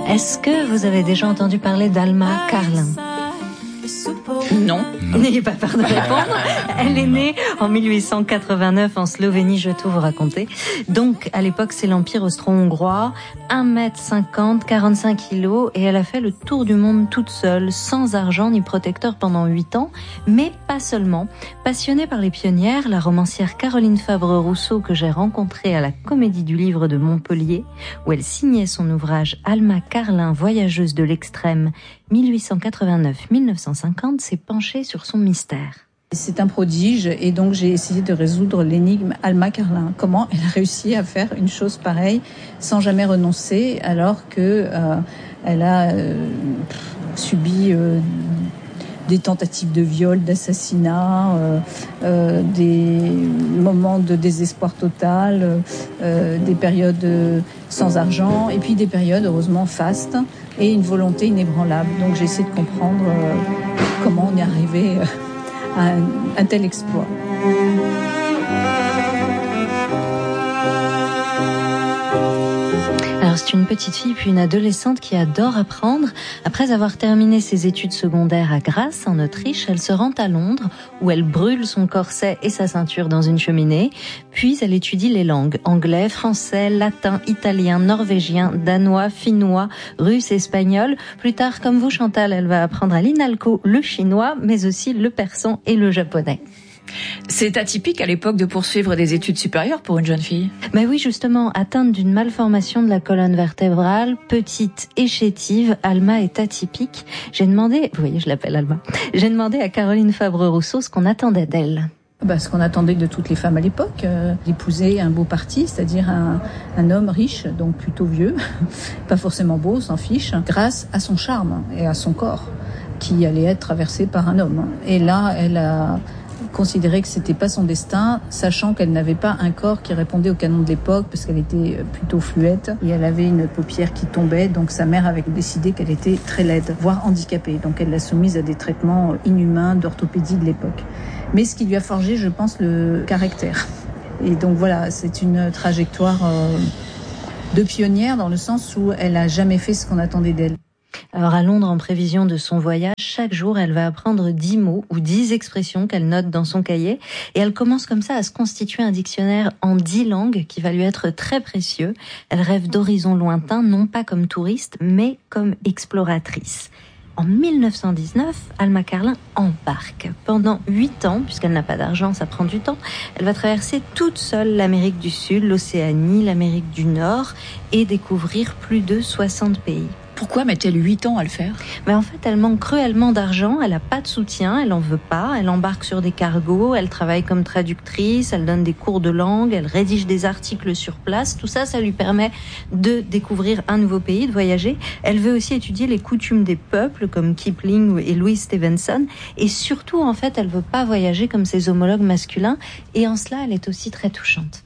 Est-ce que vous avez déjà entendu parler d'Alma Karlin ? Non. N'ayez pas peur de répondre. Elle est née en 1889 en Slovénie, je vais tout vous raconter. Donc, à l'époque, c'est l'Empire austro-hongrois, 1m50, 45 kilos, et elle a fait le tour du monde toute seule, sans argent ni protecteur pendant 8 ans, mais pas seulement. Passionnée par les pionnières, la romancière Caroline Fabre-Rousseau, que j'ai rencontrée à la Comédie du Livre de Montpellier, où elle signait son ouvrage Alma Karlin, voyageuse de l'extrême, 1889-1950, s'est penchée sur son mystère. C'est un prodige et donc j'ai essayé de résoudre l'énigme Alma Karlin. Comment elle a réussi à faire une chose pareille sans jamais renoncer alors que elle a subi des tentatives de viol, d'assassinat, des moments de désespoir total, des périodes sans argent et puis des périodes heureusement fastes et une volonté inébranlable. Donc j'ai essayé de comprendre comment on est arrivé à un tel exploit. Alors c'est une petite fille puis une adolescente qui adore apprendre. Après avoir terminé ses études secondaires à Grasse en Autriche, elle se rend à Londres où elle brûle son corset et sa ceinture dans une cheminée. Puis elle étudie les langues, anglais, français, latin, italien, norvégien, danois, finnois, russe, espagnol. Plus tard, comme vous Chantal, elle va apprendre à l'INALCO le chinois, mais aussi le persan et le japonais. C'est atypique à l'époque de poursuivre des études supérieures pour une jeune fille. Mais oui, justement, atteinte d'une malformation de la colonne vertébrale, petite et chétive, Alma est atypique. J'ai demandé à Caroline Fabre-Rousseau ce qu'on attendait d'elle. Ce qu'on attendait de toutes les femmes à l'époque, d'épouser un beau parti, c'est-à-dire un homme riche, donc plutôt vieux, pas forcément beau, s'en fiche, grâce à son charme et à son corps, qui allait être traversé par un homme. Et là, elle a considérait que c'était pas son destin, sachant qu'elle n'avait pas un corps qui répondait au canon de l'époque parce qu'elle était plutôt fluette et elle avait une paupière qui tombait, donc sa mère avait décidé qu'elle était très laide, voire handicapée, donc elle l'a soumise à des traitements inhumains d'orthopédie de l'époque. Mais ce qui lui a forgé, je pense, le caractère. Et donc voilà, c'est une trajectoire de pionnière dans le sens où elle a jamais fait ce qu'on attendait d'elle. Alors à Londres, en prévision de son voyage, chaque jour, elle va apprendre 10 mots ou 10 expressions qu'elle note dans son cahier. Et elle commence comme ça à se constituer un dictionnaire en 10 langues qui va lui être très précieux. Elle rêve d'horizons lointains, non pas comme touriste, mais comme exploratrice. En 1919, Alma Karlin embarque. Pendant 8 ans, puisqu'elle n'a pas d'argent, ça prend du temps, elle va traverser toute seule l'Amérique du Sud, l'Océanie, l'Amérique du Nord et découvrir plus de 60 pays. Pourquoi met-elle 8 ans à le faire ? Mais en fait, elle manque cruellement d'argent, elle n'a pas de soutien, elle en veut pas, elle embarque sur des cargos, elle travaille comme traductrice, elle donne des cours de langue, elle rédige des articles sur place. Tout ça, ça lui permet de découvrir un nouveau pays, de voyager. Elle veut aussi étudier les coutumes des peuples, comme Kipling et Louis Stevenson. Et surtout, en fait, elle veut pas voyager comme ses homologues masculins. Et en cela, elle est aussi très touchante.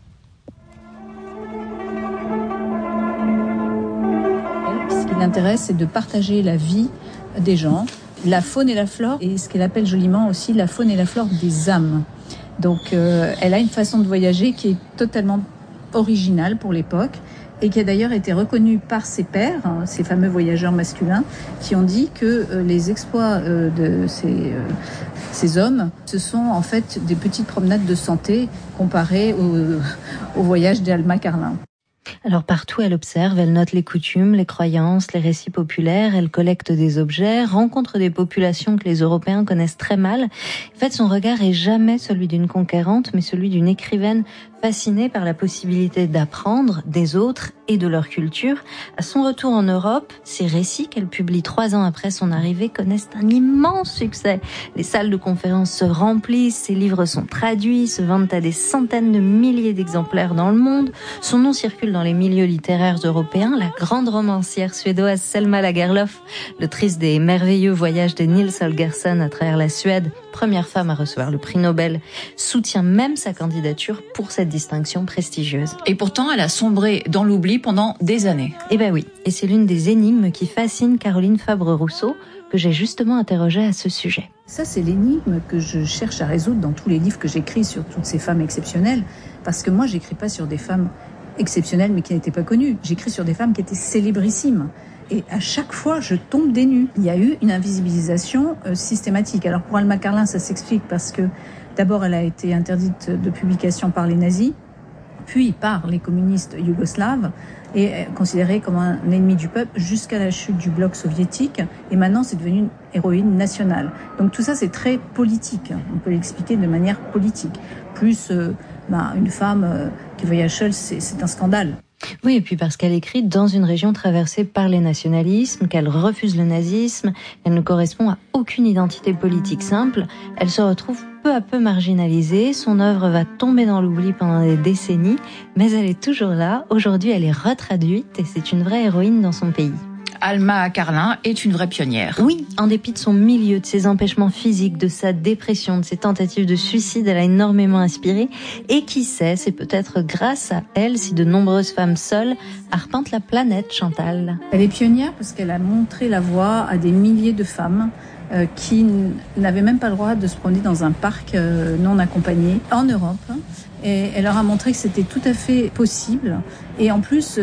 Ce qui l'intéresse, c'est de partager la vie des gens, la faune et la flore, et ce qu'elle appelle joliment aussi la faune et la flore des âmes. Donc, elle a une façon de voyager qui est totalement originale pour l'époque et qui a d'ailleurs été reconnue par ses pairs, ces fameux voyageurs masculins, qui ont dit que les exploits de ces hommes, ce sont en fait des petites promenades de santé comparées au voyage d'Alma Karlin. Alors partout, elle observe, elle note les coutumes, les croyances, les récits populaires, elle collecte des objets, rencontre des populations que les Européens connaissent très mal. En fait, son regard est jamais celui d'une conquérante, mais celui d'une écrivaine fascinée par la possibilité d'apprendre des autres et de leur culture. À son retour en Europe, ses récits qu'elle publie 3 ans après son arrivée connaissent un immense succès. Les salles de conférences se remplissent, ses livres sont traduits, se vendent à des centaines de milliers d'exemplaires dans le monde. Son nom circule dans les milieux littéraires européens. La grande romancière suédoise Selma Lagerlöf, l'autrice des merveilleux voyages de Nils Holgersson à travers la Suède, première femme à recevoir le prix Nobel, soutient même sa candidature pour cette distinction prestigieuse. Et pourtant, elle a sombré dans l'oubli pendant des années. Eh ben oui, et c'est l'une des énigmes qui fascine Caroline Fabre-Rousseau, que j'ai justement interrogée à ce sujet. Ça, c'est l'énigme que je cherche à résoudre dans tous les livres que j'écris sur toutes ces femmes exceptionnelles, parce que moi, j'écris pas sur des femmes exceptionnelles mais qui n'étaient pas connues. J'écris sur des femmes qui étaient célébrissimes. et à chaque fois, je tombe des nues. Il y a eu une invisibilisation systématique. Alors pour Alma Carlin, ça s'explique parce que d'abord, elle a été interdite de publication par les nazis, puis par les communistes yougoslaves, et considérée comme un ennemi du peuple jusqu'à la chute du bloc soviétique. Et maintenant, c'est devenu une héroïne nationale. Donc tout ça, c'est très politique. On peut l'expliquer de manière politique. Plus une femme qui voyage seule, c'est un scandale. Oui, et puis parce qu'elle écrit dans une région traversée par les nationalismes, qu'elle refuse le nazisme, elle ne correspond à aucune identité politique simple, elle se retrouve peu à peu marginalisée, son œuvre va tomber dans l'oubli pendant des décennies, mais elle est toujours là, aujourd'hui elle est retraduite et c'est une vraie héroïne dans son pays. Alma Carlin est une vraie pionnière. Oui, en dépit de son milieu, de ses empêchements physiques, de sa dépression, de ses tentatives de suicide, elle a énormément inspiré. Et qui sait, c'est peut-être grâce à elle si de nombreuses femmes seules arpentent la planète, Chantal. Elle est pionnière parce qu'elle a montré la voie à des milliers de femmes qui n'avaient même pas le droit de se promener dans un parc non accompagné en Europe. Et elle leur a montré que c'était tout à fait possible. Et en plus,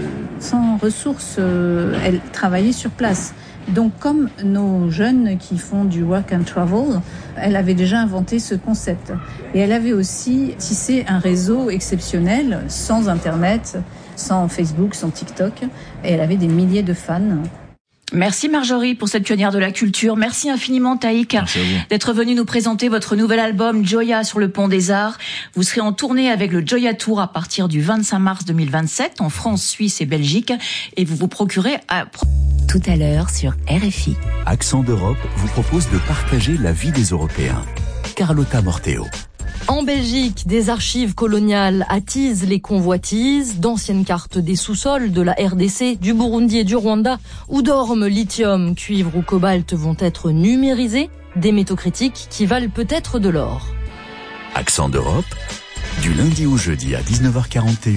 sans ressources, elle travaillait sur place. Donc, comme nos jeunes qui font du work and travel, elle avait déjà inventé ce concept. Et elle avait aussi tissé un réseau exceptionnel, sans Internet, sans Facebook, sans TikTok. Et elle avait des milliers de fans. Merci Marjorie pour cette pionnière de la culture. Merci infiniment Taïk d'être venu nous présenter votre nouvel album Joya sur le pont des Arts. Vous serez en tournée avec le Joya Tour à partir du 25 mars 2027 en France, Suisse et Belgique et vous vous procurez tout à l'heure sur RFI. Accent d'Europe vous propose de partager la vie des Européens. Carlotta Morteo. En Belgique, des archives coloniales attisent les convoitises, d'anciennes cartes des sous-sols de la RDC, du Burundi et du Rwanda, où dorment lithium, cuivre ou cobalt vont être numérisés, des métaux critiques qui valent peut-être de l'or. Accent d'Europe, du lundi au jeudi à 19h41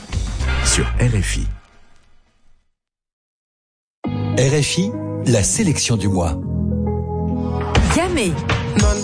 sur RFI. RFI, la sélection du mois. Yamé.